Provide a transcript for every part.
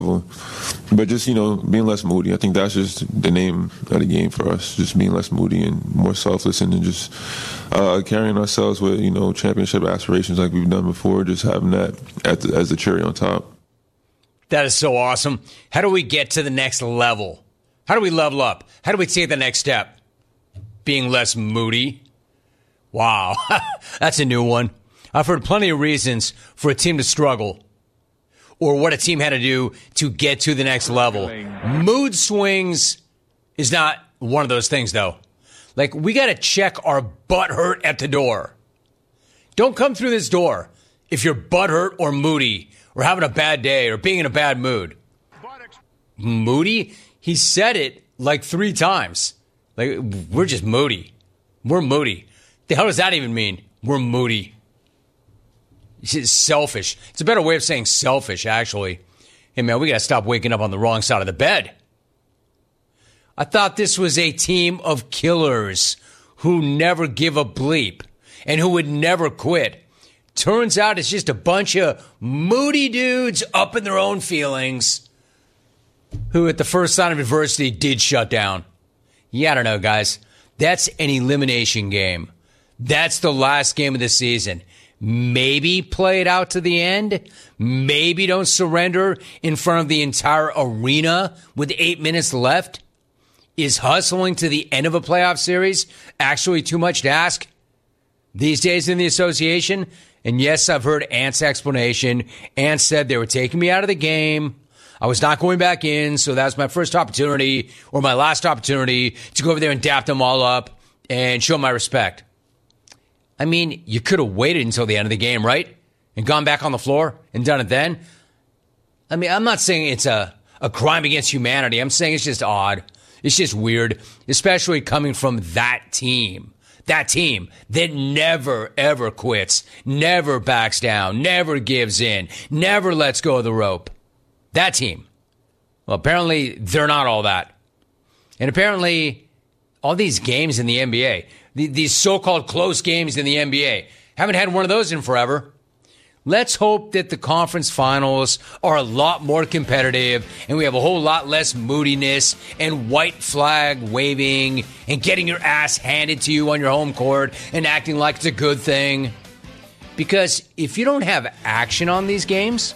But just, being less moody. I think that's just the name of the game for us, just being less moody and more selfless, and then just carrying ourselves with, championship aspirations like we've done before, just having that as the cherry on top. That is so awesome. How do we get to the next level? How do we level up? How do we take the next step? Being less moody? Wow, that's a new one. I've heard plenty of reasons for a team to struggle, or what a team had to do to get to the next level. Mood swings is not one of those things, though. Like, we got to check our butt hurt at the door. Don't come through this door if you're butt hurt or moody or having a bad day or being in a bad mood. Moody? He said it like 3 times. Like, we're just moody. We're moody. The hell does that even mean? We're moody. It's selfish. It's a better way of saying selfish, actually. Hey, man, we got to stop waking up on the wrong side of the bed. I thought this was a team of killers who never give a bleep and who would never quit. Turns out it's just a bunch of moody dudes up in their own feelings who, at the first sign of adversity, did shut down. Yeah, I don't know, guys. That's an elimination game. That's the last game of the season. Maybe play it out to the end. Maybe don't surrender in front of the entire arena with 8 minutes left. Is hustling to the end of a playoff series actually too much to ask these days in the association? And yes, I've heard Ant's explanation. Ant said they were taking me out of the game. I was not going back in, so that was my first opportunity, or my last opportunity, to go over there and dap them all up and show my respect. I mean, you could have waited until the end of the game, right? And gone back on the floor and done it then. I mean, I'm not saying it's a crime against humanity. I'm saying it's just odd. It's just weird, especially coming from that team. That team that never, ever quits, never backs down, never gives in, never lets go of the rope. That team. Well, apparently they're not all that. And apparently all these games in the NBA, these so-called close games in the NBA, haven't had one of those in forever. Let's hope that the conference finals are a lot more competitive and we have a whole lot less moodiness and white flag waving and getting your ass handed to you on your home court and acting like it's a good thing. Because if you don't have action on these games,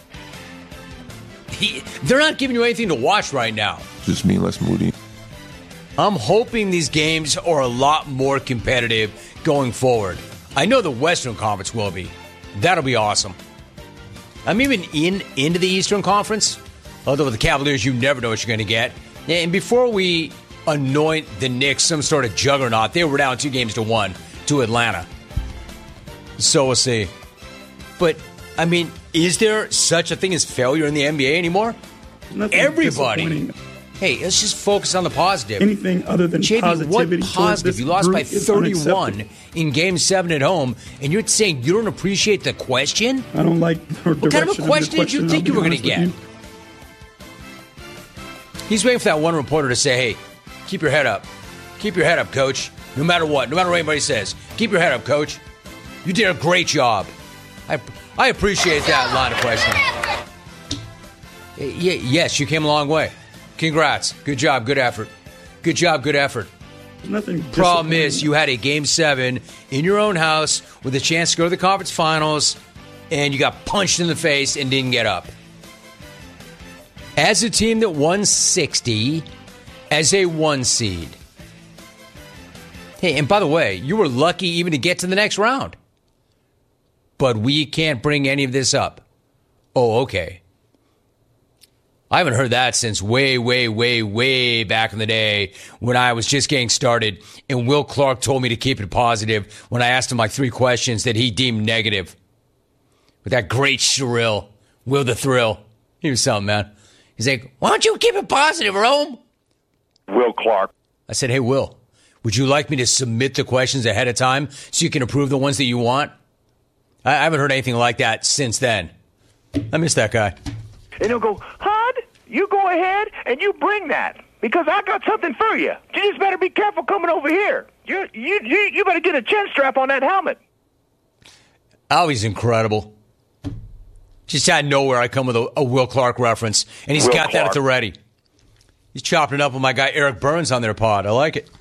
they're not giving you anything to watch right now. Just being less moody. I'm hoping these games are a lot more competitive going forward. I know the Western Conference will be. That'll be awesome. I'm even into the Eastern Conference. Although with the Cavaliers, you never know what you're going to get. And before we anoint the Knicks some sort of juggernaut, they were down 2-1 to Atlanta. So we'll see. But, I mean, is there such a thing as failure in the NBA anymore? Nothing. Everybody. Hey, let's just focus on the positive. Anything other than JB, positivity. What positive? You lost by 31 in Game 7 at home, and you're saying you don't appreciate the question? I don't like her What kind of a question did you think you were going to get? He's waiting for that one reporter to say, hey, keep your head up. Keep your head up, coach. No matter what. No matter what anybody says. Keep your head up, coach. You did a great job. I appreciate that line of questioning. Yes, you came a long way. Congrats. Good job. Good effort. Good job. Good effort. Nothing. Problem is, you had a Game 7 in your own house with a chance to go to the conference finals, and you got punched in the face and didn't get up. As a team that won 60, as a 1 seed. Hey, and by the way, you were lucky even to get to the next round. But we can't bring any of this up. Oh, okay. I haven't heard that since way back in the day when I was just getting started and Will Clark told me to keep it positive when I asked him like 3 questions that he deemed negative. With that great shrill, Will the Thrill. He was something, man. He's like, why don't you keep it positive, Rome? Will Clark. I said, hey, Will, would you like me to submit the questions ahead of time so you can approve the ones that you want? I haven't heard anything like that since then. I miss that guy. And he'll go, Hud, you go ahead and you bring that because I got something for you. You just better be careful coming over here. You better get a chin strap on that helmet. Oh, he's incredible. Just out of nowhere, I come with a Will Clark reference, and he's got that at the ready. He's chopping it up with my guy Eric Burns on their pod. I like it.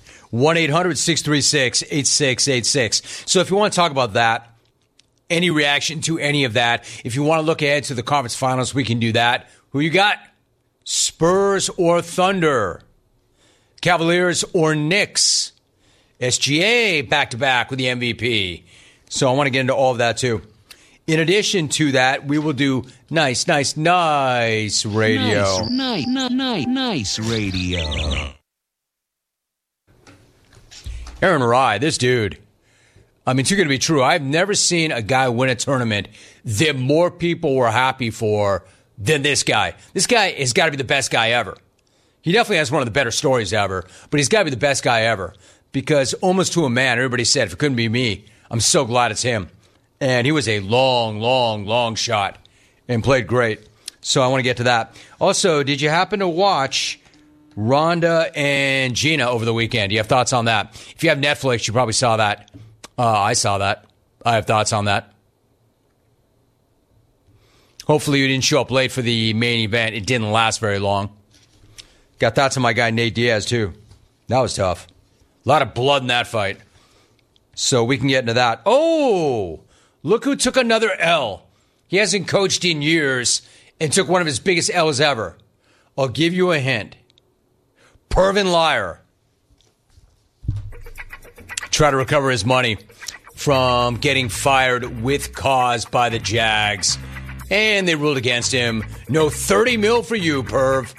1-800-636-8686. So if you want to talk about that, any reaction to any of that, if you want to look ahead to the conference finals, we can do that. Who you got? Spurs or Thunder? Cavaliers or Knicks? SGA back-to-back with the MVP. So I want to get into all of that, too. In addition to that, we will do nice radio. Nice radio. Aaron Rye, this dude. I mean, too good to be true. I've never seen a guy win a tournament that more people were happy for than this guy. This guy has got to be the best guy ever. He definitely has one of the better stories ever, but he's got to be the best guy ever. Because almost to a man, everybody said, if it couldn't be me, I'm so glad it's him. And he was a long shot and played great. So I want to get to that. Also, did you happen to watch Rhonda and Gina over the weekend? Do you have thoughts on that? If you have Netflix, you probably saw that. I saw that. I have thoughts on that. Hopefully you didn't show up late for the main event. It didn't last very long. Got thoughts on my guy Nate Diaz, too. That was tough. A lot of blood in that fight. So we can get into that. Oh, look who took another L. He hasn't coached in years and took one of his biggest L's ever. I'll give you a hint. Pervin Liar tried to recover his money from getting fired with cause by the Jags. And they ruled against him. No $30 million for you, Perv.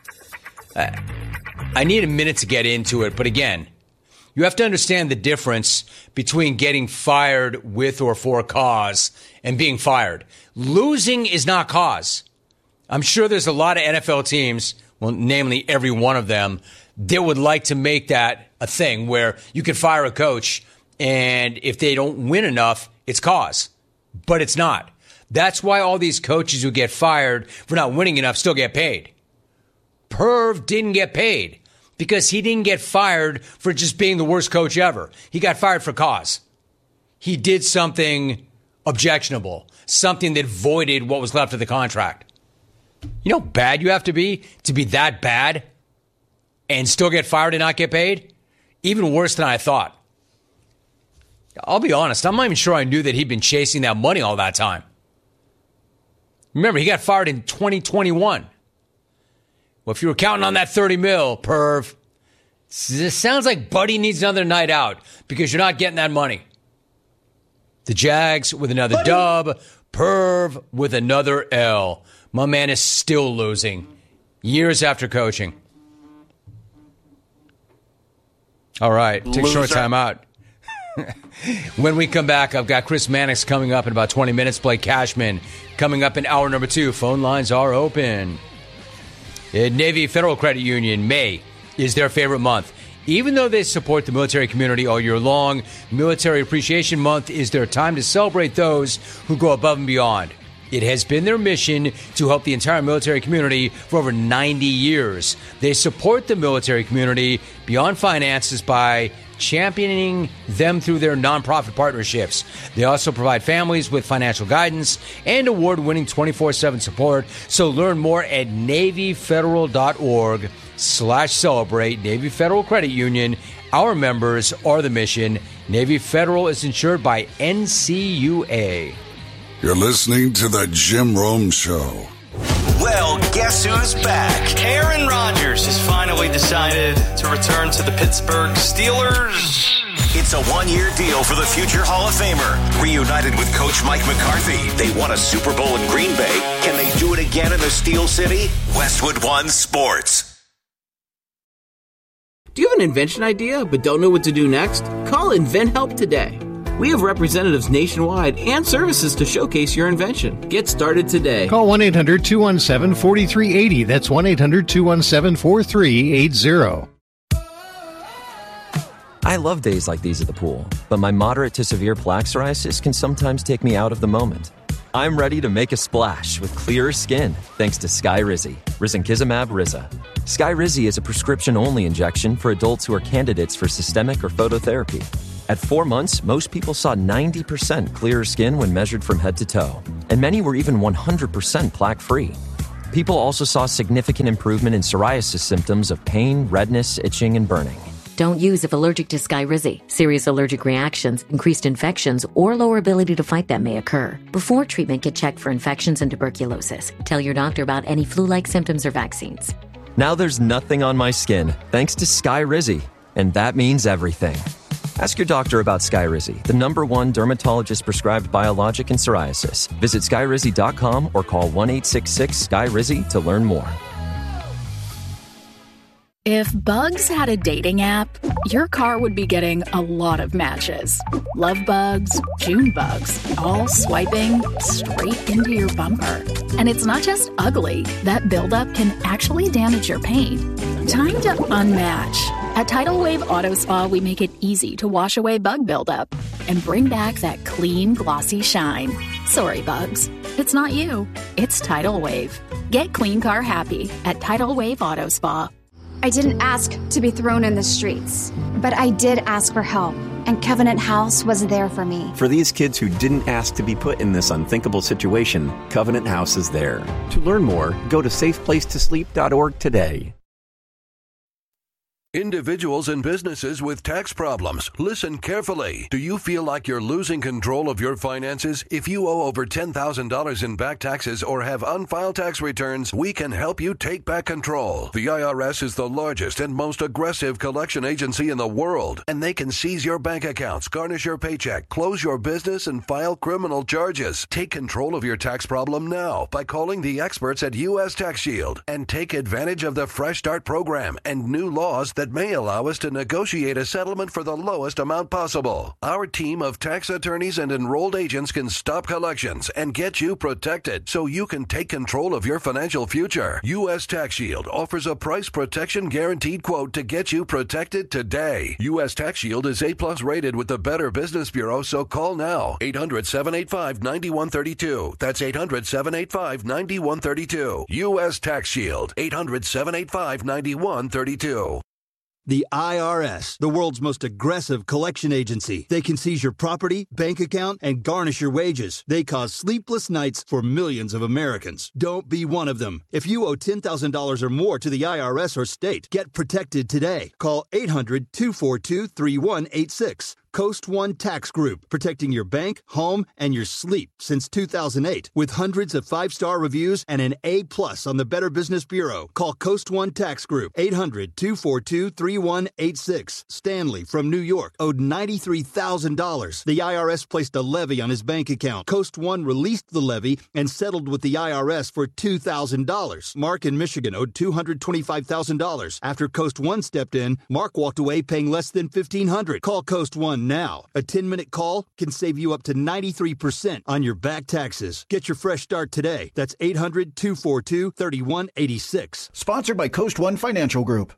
I need a minute to get into it, but again, you have to understand the difference between getting fired with or for cause and being fired. Losing is not cause. I'm sure there's a lot of NFL teams, well, namely every one of them, that would like to make that a thing where you can fire a coach and if they don't win enough, it's cause. But it's not. That's why all these coaches who get fired for not winning enough still get paid. Perv didn't get paid because he didn't get fired for just being the worst coach ever. He got fired for cause. He did something objectionable, something that voided what was left of the contract. You know how bad you have to be that bad and still get fired and not get paid? Even worse than I thought. I'll be honest, I'm not even sure I knew that he'd been chasing that money all that time. Remember, he got fired in 2021. Well, if you were counting on that $30 million, Perv, this sounds like Buddy needs another night out because you're not getting that money. The Jags with another dub, Perv with another L. My man is still losing years after coaching. All right, take a short time out. When we come back, I've got Chris Mannix coming up in about 20 minutes. Blake Cashman coming up in hour number 2. Phone lines are open. Navy Federal Credit Union, May is their favorite month. Even though they support the military community all year long, Military Appreciation Month is their time to celebrate those who go above and beyond. It has been their mission to help the entire military community for over 90 years. They support the military community beyond finances by championing them through their nonprofit partnerships. They also provide families with financial guidance and award-winning 24/7 support. So learn more at NavyFederal.org/celebrate. Navy Federal Credit Union. Our members are the mission. Navy Federal is insured by NCUA. You're listening to The Jim Rome Show. Well, guess who's back? Aaron Rodgers has finally decided to return to the Pittsburgh Steelers. It's a one-year deal for the future Hall of Famer. Reunited with Coach Mike McCarthy, they won a Super Bowl in Green Bay. Can they do it again in the Steel City? Westwood One Sports. Do you have an invention idea but don't know what to do next? Call InventHelp today. We have representatives nationwide and services to showcase your invention. Get started today. Call 1-800-217-4380. That's 1-800-217-4380. I love days like these at the pool, but my moderate to severe plaque psoriasis can sometimes take me out of the moment. I'm ready to make a splash with clearer skin thanks to Skyrizi, risankizumab Riza. Skyrizi is a prescription-only injection for adults who are candidates for systemic or phototherapy. At 4 months, most people saw 90% clearer skin when measured from head to toe. and many were even 100% plaque-free. People also saw significant improvement in psoriasis symptoms of pain, redness, itching, and burning. Don't use if allergic to Skyrizi. Serious allergic reactions, increased infections, or lower ability to fight them may occur. Before treatment, get checked for infections and tuberculosis. Tell your doctor about any flu-like symptoms or vaccines. Now there's nothing on my skin, thanks to Skyrizi, and that means everything. Ask your doctor about Skyrizi, the #1 dermatologist-prescribed biologic in psoriasis. Visit Skyrizi.com or call 1-866-SKYRIZI to learn more. If Bugs had a dating app, your car would be getting a lot of matches. Love bugs, June bugs, all swiping straight into your bumper. And it's not just ugly. That buildup can actually damage your paint. Time to unmatch. At Tidal Wave Auto Spa, we make it easy to wash away bug buildup and bring back that clean, glossy shine. Sorry, bugs. It's not you. It's Tidal Wave. Get clean car happy at Tidal Wave Auto Spa. I didn't ask to be thrown in the streets, but I did ask for help, and Covenant House was there for me. For these kids who didn't ask to be put in this unthinkable situation, Covenant House is there. To learn more, go to safeplacetosleep.org today. Individuals and businesses with tax problems, listen carefully. Do you feel like you're losing control of your finances? If you owe over $10,000 in back taxes or have unfiled tax returns, we can help you take back control. The IRS is the largest and most aggressive collection agency in the world, and they can seize your bank accounts, garnish your paycheck, close your business, and file criminal charges. Take control of your tax problem now by calling the experts at U.S. Tax Shield and take advantage of the Fresh Start program and new laws that may allow us to negotiate a settlement for the lowest amount possible. Our team of tax attorneys and enrolled agents can stop collections and get you protected so you can take control of your financial future. U.S. Tax Shield offers a price protection guaranteed quote to get you protected today. U.S. Tax Shield is A+ rated with the Better Business Bureau, so call now. 800-785-9132. That's 800-785-9132. U.S. Tax Shield. 800-785-9132. The IRS, the world's most aggressive collection agency. They can seize your property, bank account, and garnish your wages. They cause sleepless nights for millions of Americans. Don't be one of them. If you owe $10,000 or more to the IRS or state, get protected today. Call 800-242-3186. Coast One Tax Group, protecting your bank, home, and your sleep since 2008. With hundreds of 5-star reviews and an A+ on the Better Business Bureau. Call Coast One Tax Group, 800-242-3186. Stanley from New York owed $93,000. The IRS placed a levy on his bank account. Coast One released the levy and settled with the IRS for $2,000. Mark in Michigan owed $225,000. After Coast One stepped in, Mark walked away paying less than $1,500. Call Coast One now. A 10-minute call can save you up to 93% on your back taxes. Get your fresh start today. That's 800-242-3186. Sponsored by Coast One Financial Group.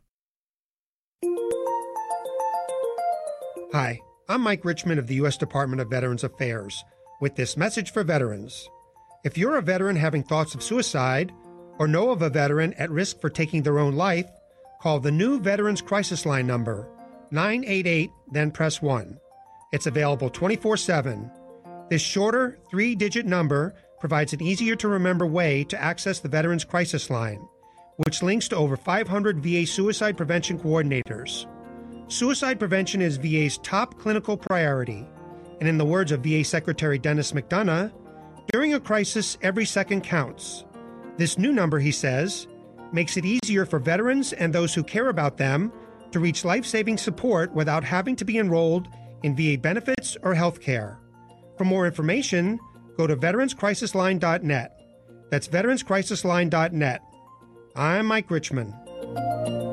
Hi, I'm Mike Richmond of the U.S. Department of Veterans Affairs with this message for veterans. If you're a veteran having thoughts of suicide or know of a veteran at risk for taking their own life, call the new Veterans Crisis Line number, 988, then press 1. It's available 24/7. This shorter 3-digit number provides an easier-to-remember way to access the Veterans Crisis Line, which links to over 500 VA suicide prevention coordinators. Suicide prevention is VA's top clinical priority, and in the words of VA Secretary Dennis McDonough, during a crisis, every second counts. This new number, he says, makes it easier for veterans and those who care about them to reach life-saving support without having to be enrolled in VA benefits or health care. For more information, go to veteranscrisisline.net. That's veteranscrisisline.net. I'm Mike Richmond.